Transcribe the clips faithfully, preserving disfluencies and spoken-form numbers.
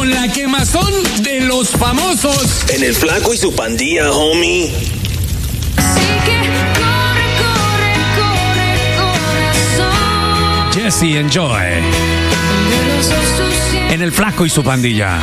con la quemazón de los famosos. En el Flaco y su Pandilla, homie. Corre, corre, corre, corazón. Jesse and Joy. En el Flaco y su Pandilla.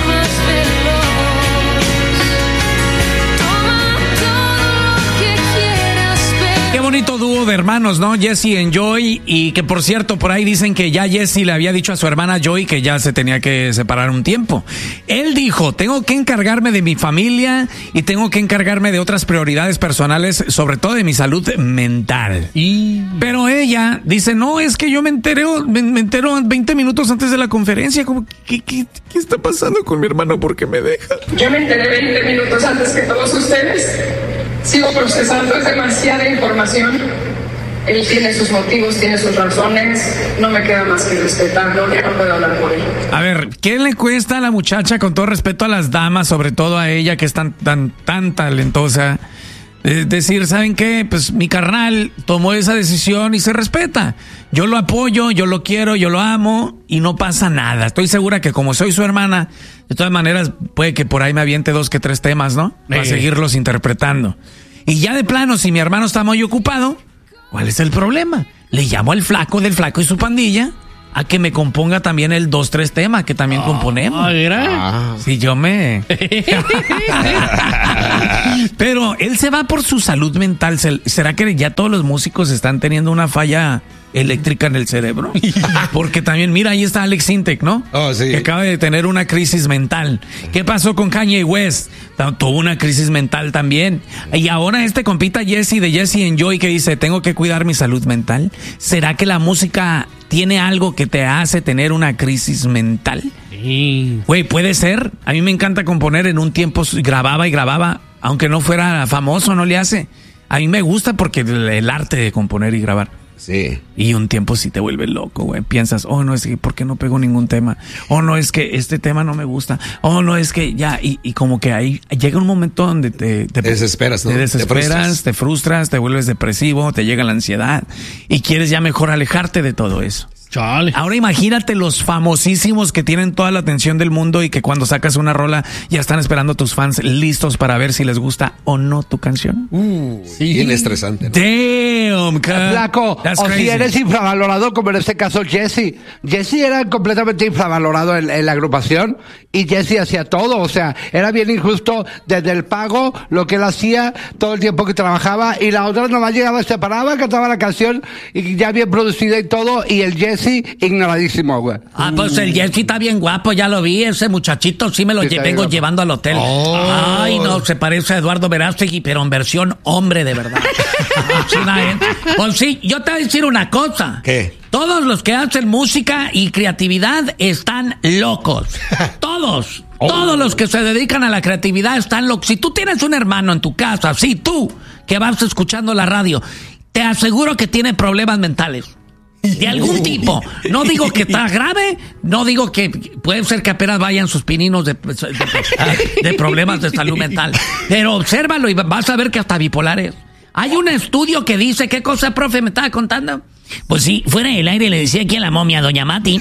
Qué bonito dúo de hermanos, ¿no? Jesse and Joy. Y que, por cierto, por ahí dicen que ya Jesse le había dicho a su hermana Joy que ya se tenía que separar un tiempo. Él dijo, tengo que encargarme de mi familia y tengo que encargarme de otras prioridades personales, sobre todo de mi salud mental. Y... Pero ella dice, no, es que yo me enteré, me, me entero veinte minutos antes de la conferencia. Como, ¿qué, qué, ¿Qué está pasando con mi hermano? ¿Por qué me deja? Yo me enteré veinte minutos antes que todos ustedes. Sigo procesando, es demasiada información. Él tiene sus motivos, tiene sus razones. No me queda más que respetarlo. No puedo hablar por él. A ver, ¿qué le cuesta a la muchacha, con todo respeto a las damas, sobre todo a ella que es tan, tan, tan talentosa? Es decir, ¿saben qué? Pues mi carnal tomó esa decisión y se respeta. Yo lo apoyo, yo lo quiero, yo lo amo y no pasa nada. Estoy segura que como soy su hermana, de todas maneras puede que por ahí me aviente dos que tres temas, ¿no? Para Eh. seguirlos interpretando. Y ya de plano, si mi hermano está muy ocupado, ¿cuál es el problema? Le llamo al Flaco del Flaco y su Pandilla a que me componga también el dos, tres temas que también componemos. Ah, mira. Si yo me... Pero él se va por su salud mental. ¿Será que ya todos los músicos están teniendo una falla eléctrica en el cerebro? Porque también, mira, ahí está Alex Sintek, ¿no? Oh, sí. Que acaba de tener una crisis mental. ¿Qué pasó con Kanye West? Tuvo una crisis mental también. Y ahora este compita Jesse de Jesse and Joy que dice, tengo que cuidar mi salud mental. ¿Será que la música tiene algo que te hace tener una crisis mental? Sí. Güey, puede ser. A mí me encanta componer. En un tiempo grababa y grababa, aunque no fuera famoso, no le hace. A mí me gusta porque el, el arte de componer y grabar. Sí. Y un tiempo sí te vuelve loco, güey. Piensas, oh, no, es que ¿por qué no pego ningún tema? Oh, no, es que este tema no me gusta. Oh, no, es que ya. Y, y como que ahí llega un momento donde te... Te, te desesperas, ¿no? Te desesperas, te frustras. te frustras, te vuelves depresivo, te llega la ansiedad. Y quieres ya mejor alejarte de todo eso. Chale. Ahora imagínate los famosísimos que tienen toda la atención del mundo y que cuando sacas una rola ya están esperando a tus fans listos para ver si les gusta o no tu canción. Uh, sí. Bien estresante, ¿no? Damn, ca- Flaco, that's o crazy. si eres infravalorado, como en este caso Jesse. Jesse era completamente infravalorado en, en la agrupación y Jesse hacía todo, o sea, era bien injusto desde el pago, lo que él hacía, todo el tiempo que trabajaba, y la otra nomás llegaba, se paraba, cantaba la canción y ya bien producida y todo, y el Jesse ignoradísimo, güey. Ah, pues el Jesse está bien guapo, ya lo vi. Ese muchachito sí me lo Sí, lle- está vengo bien guapo. llevando al hotel. Oh. Ay, no, se parece a Eduardo Verástegui, pero en versión hombre de verdad. Sí, la, ¿eh? Pues sí, yo te voy a decir una cosa. ¿Qué? Todos los que hacen música y creatividad están locos. Todos. Todos los que se dedican a la creatividad están locos. Si tú tienes un hermano en tu casa, sí, tú, que vas escuchando la radio, te aseguro que tiene problemas mentales. De algún tipo. No digo que está grave, no digo que puede ser que apenas vayan sus pininos de, de, de problemas de salud mental. Pero obsérvalo y vas a ver que hasta bipolares. Hay un estudio que dice, ¿qué cosa, profe, me estaba contando? Pues sí, fuera del aire le decía aquí a la momia, doña Mati,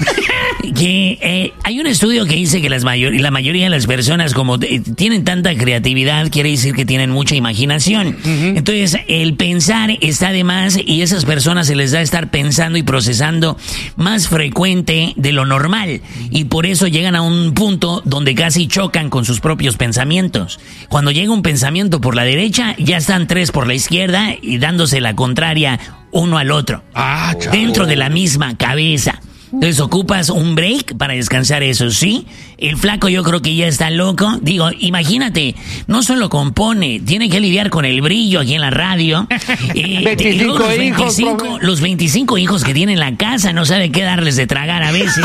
que eh, hay un estudio que dice que las mayor, la mayoría de las personas, como eh, tienen tanta creatividad, quiere decir que tienen mucha imaginación. Uh-huh. Entonces, el pensar está de más y esas personas se les da estar pensando y procesando más frecuente de lo normal. Y por eso llegan a un punto donde casi chocan con sus propios pensamientos. Cuando llega un pensamiento por la derecha, ya están tres por la izquierda y dándose la contraria uno al otro. Ah, dentro de la misma cabeza. Entonces ocupas un break para descansar eso, ¿sí? El Flaco yo creo que ya está loco. Digo, imagínate, no solo compone, tiene que lidiar con el brillo aquí en la radio. Eh, veinticinco los hijos, veinticinco, los veinticinco hijos que tiene en la casa, no sabe qué darles de tragar a veces.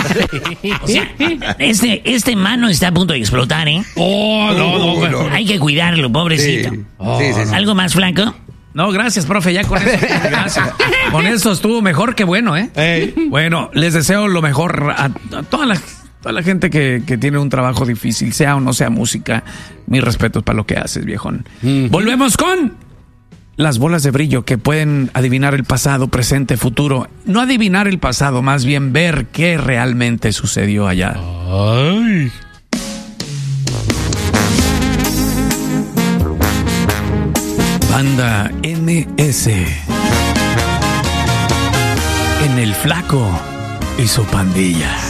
O sea, este, este mano está a punto de explotar, ¿eh? Oh, no, no, Uy, no. no. Hay que cuidarlo, pobrecito. Sí. Sí, sí, sí. ¿Algo más, Flaco? No, gracias, profe, ya con eso. Gracias. Con eso estuvo mejor que bueno, ¿eh? Ey. Bueno, les deseo lo mejor a, a toda la, toda la gente que, que tiene un trabajo difícil, sea o no sea música. Mis respetos para lo que haces, viejón. Mm. Volvemos con las bolas de brillo que pueden adivinar el pasado, presente, futuro. No adivinar el pasado, más bien ver qué realmente sucedió allá. Ay. banda N S. En el Flaco y su pandilla.